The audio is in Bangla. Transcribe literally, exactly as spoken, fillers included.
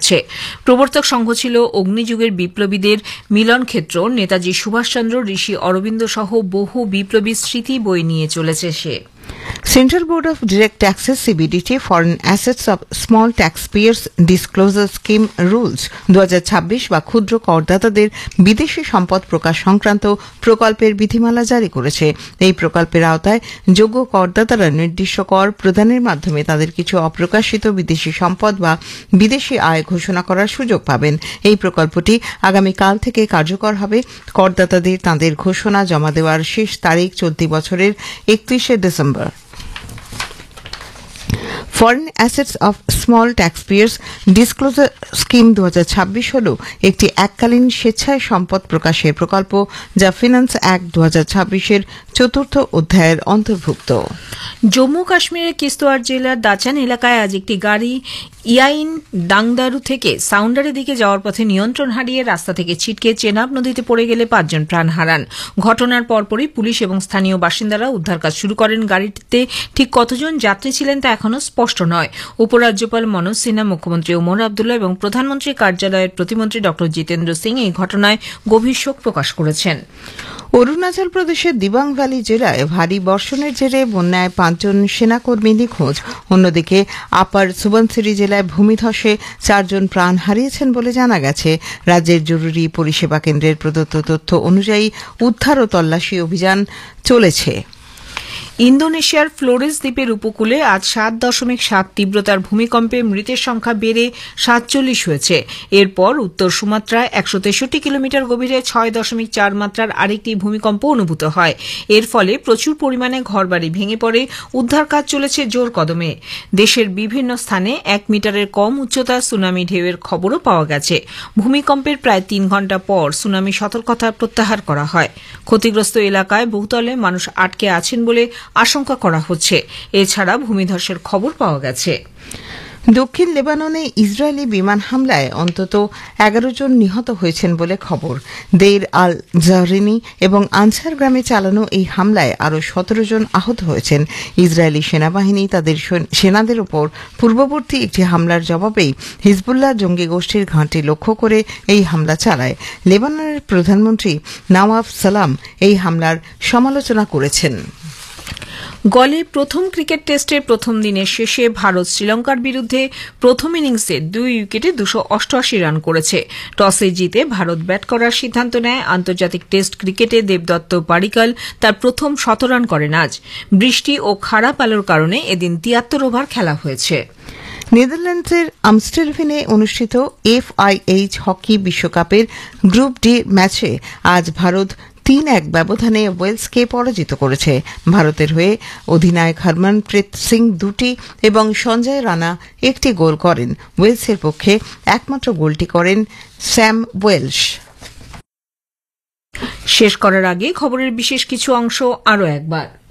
হচ্ছে। প্রবর্তক সংঘ ছিল অগ্নিযুগের বিপ্লবীদের মিলন ক্ষেত্র। নেতাজি সুভাষচন্দ্র, ঋষি অরবিন্দ সহ বহু বিপ্লবীর স্মৃতি বই নিয়ে চলেছে সে। Central Board of Direct Taxes C B D T Foreign Assets of Small Taxpayers Disclosure Scheme Rules দু হাজার ছাব্বিশ বা ক্ষুদ্র করদাতাদের বিদেশি সম্পদ প্রকাশ সংক্রান্ত প্রকল্পের বিধিমালা জারি করেছে। এই প্রকল্পের আওতায় যোগ্য করদাতারা নির্দিষ্ট কর প্রদানের মাধ্যমে তাদের কিছু অপ্রকাশিত বিদেশি সম্পদ বা বিদেশি আয় ঘোষণা করার সুযোগ পাবেন। এই প্রকল্পটি আগামীকাল থেকে কার্যকর হবে। করদাতাদের তাঁদের ঘোষণা জমা দেওয়ার শেষ তারিখ চলতি বছরের একত্রিশে December. Foreign assets of small ট্যাক্সপেয়ার্স disclosure scheme দু হাজার ছাব্বিশ হল একটি এককালীন স্বেচ্ছায় সম্পদ প্রকাশের প্রকল্প, যা ফিন্যান্স অ্যাক্ট দু হাজার ছাব্বিশের চতুর্থ অধ্যায়ের অন্তর্ভুক্ত। জম্মু কাশ্মীরের কিস্তোয়ার জেলার দাচান এলাকায় আজ একটি গাড়ি ইয়াইন ডাংদারু থেকে সাউন্ডারের দিকে যাওয়ার পথে নিয়ন্ত্রণ হারিয়ে রাস্তা থেকে ছিটকে চেনাব নদীতে পড়ে গেলে পাঁচজন প্রাণ হারান। ঘটনার পরপরই পুলিশ এবং স্থানীয় বাসিন্দারা উদ্ধার কাজ শুরু করেন। গাড়িটিতে ঠিক কতজন যাত্রী ছিলেন তা এখনও স্পষ্ট নয়। উপরাজ্যপাল মনোজ সিনহা, মুখ্যমন্ত্রী ওমর আবদুল্লাহ এবং প্রধানমন্ত্রী কার্যালয়ের প্রতিমন্ত্রী ড জিতেন্দ্র সিং এই ঘটনায় গভীর শোক প্রকাশ করেছেন। অরুণাচল প্রদেশের দিবাং ভ্যালি জেলায় ভারী বর্ষণের জেরে বন্যায় পাঁচজন সেনাকর্মী নিখোঁজ। অন্যদিকে আপার সুবনসিরি জেলায় ভূমিধসে চারজন প্রাণ হারিয়েছেন বলে জানা গেছে। রাজ্যের জরুরি পরিষেবা কেন্দ্রের প্রদত্ত তথ্য অনুযায়ী উদ্ধার ও তল্লাশি অভিযান চলেছে। ইন্দোনেশিয়ার ফ্লোরেস দ্বীপের উপকূলে আজ সাত দশমিক সাত তীব্রতার ভূমিকম্পে মৃতের সংখ্যা বেড়ে সাতচল্লিশ হয়েছে। এরপর উত্তর সুমাত্রায় একশো তেষট্টি কিলোমিটার গভীরে ছয় দশমিক চার মাত্রার আরেকটি ভূমিকম্প অনুভূত হয়। এর ফলে প্রচুর পরিমাণে ঘরবাড়ি ভেঙে পড়ে। উদ্ধার কাজ চলেছে জোর কদমে। দেশের বিভিন্ন স্থানে এক মিটারের কম উচ্চতার সুনামি ঢেউয়ের খবরও পাওয়া গেছে। ভূমিকম্পের প্রায় তিন ঘণ্টা পর সুনামি সতর্কতা প্রত্যাহার করা হয়। ক্ষতিগ্রস্ত এলাকায় বহুতলে মানুষ আটকে আছেন বলে আশঙ্কা করা হচ্ছে। এছাড়া ভূমিধসের খবর পাওয়া গেছে। দক্ষিণ লেবাননে ইসরায়েলি বিমান হামলায় অন্তত এগারো জন নিহত হয়েছেন বলে খবর। দেইর আল জাহরিনি এবং আনসার গ্রামে চালানো এই হামলায় আরও সতেরো জন আহত হয়েছেন। ইসরায়েলি সেনাবাহিনী তাদের সেনাদের ওপর পূর্ববর্তী একটি হামলার জবাবেই হিজবুল্লাহ জঙ্গি গোষ্ঠীর ঘাঁটি লক্ষ্য করে এই হামলা চালায়। লেবাননের প্রধানমন্ত্রী নওয়াফ সালাম এই হামলার সমালোচনা করেছেন। গলে প্রথম ক্রিকেট টেস্টের প্রথম দিনের শেষে ভারত শ্রীলঙ্কার বিরুদ্ধে প্রথম ইনিংসে দুই উইকেটে দুশো অষ্টআশি রান করেছে। টসে জিতে ভারত ব্যাট করার সিদ্ধান্ত নেয়। আন্তর্জাতিক টেস্ট ক্রিকেটে দেবদত্ত পাডিক্কাল তার প্রথম শতরান করেন আজ। বৃষ্টি ও খারাপ আলোর কারণে এদিন তিয়াত্তর ওভার খেলা হয়েছে। নেদারল্যান্ডসের আমস্টেলভিনে অনুষ্ঠিত এফআইএইচ হকি বিশ্বকাপের গ্রুপ ডি ম্যাচে আজ ভারত তিন এক ব্যবধানে ওয়েলসকে পরাজিত করেছে। ভারতের হয়ে অধিনায়ক হরমনপ্রীত সিং দুটি এবং সঞ্জয় রানা একটি গোল করেন। ওয়েলসের পক্ষে একমাত্র গোলটি করেন স্যাম ওয়েলশ। শেষ করার আগে খবরের বিশেষ কিছু অংশ আরও একবার।